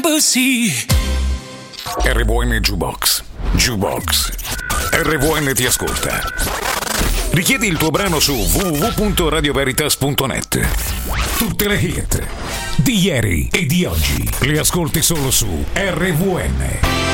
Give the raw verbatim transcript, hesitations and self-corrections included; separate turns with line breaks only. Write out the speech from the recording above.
R V N Jukebox. Jukebox. R V N ti ascolta. Richiedi il tuo brano su w w w punto radio veritas punto net. Tutte le hit di ieri e di oggi le ascolti solo su R V N.